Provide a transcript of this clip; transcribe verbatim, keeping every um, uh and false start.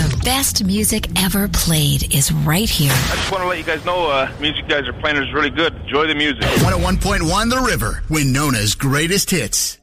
The best music ever played is right here. I just want to let you guys know, uh, music you guys are playing is really good. Enjoy the music. one oh one point one The River, Winona's greatest hits.